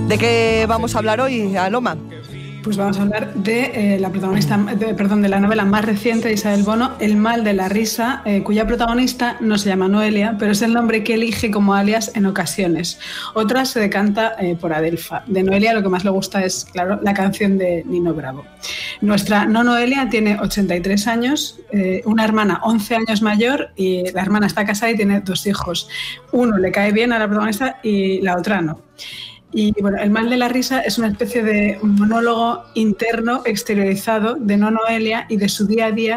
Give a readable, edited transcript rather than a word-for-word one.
¿De qué vamos a hablar hoy, Aloma? Pues vamos a hablar de la protagonista, de la novela más reciente de Isabel Bono, El mal de la risa, cuya protagonista no se llama Noelia, pero es el nombre que elige como alias en ocasiones. Otra se decanta por Adelfa. De Noelia lo que más le gusta es, claro, la canción de Nino Bravo. Nuestra no Noelia tiene 83 años, una hermana 11 años mayor, y la hermana está casada y tiene 2 hijos. Uno le cae bien a la protagonista y la otra no. Y bueno, El mal de la risa es una especie de monólogo interno exteriorizado de no Noelia y de su día a día